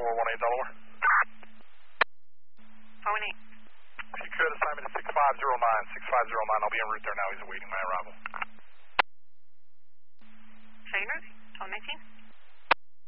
418 Delaware. 418. If you could, assign me to 6509. 6509, I'll be en route there now. He's awaiting my arrival. Train route, 1219.